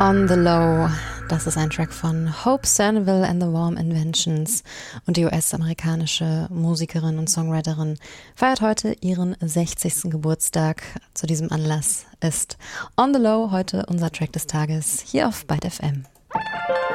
On the Low, das ist ein Track von Hope Cerniville and the Warm Inventions, und die US-amerikanische Musikerin und Songwriterin feiert heute ihren 60. Geburtstag. Zu diesem Anlass ist On the Low heute unser Track des Tages hier auf Byte FM.